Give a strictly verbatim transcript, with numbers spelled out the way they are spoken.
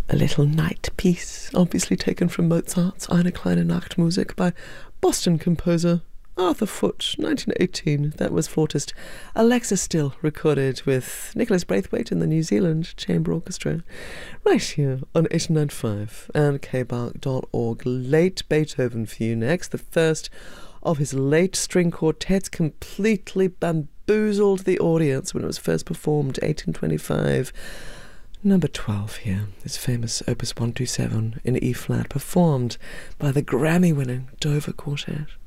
A little night piece, obviously taken from Mozart's Eine kleine Nachtmusik by Boston composer Arthur Foote, nineteen eighteen. That was flautist Alexa Still, recorded with Nicholas Braithwaite and the New Zealand Chamber Orchestra, right here on eighty-nine point five and k bark dot org. Late Beethoven for you next, the first of his late string quartets, completely bamboozled the audience when it was first performed, eighteen twenty-five. Number twelve here, his famous Opus one twenty-seven in E-flat, performed by the Grammy-winning Dover Quartet.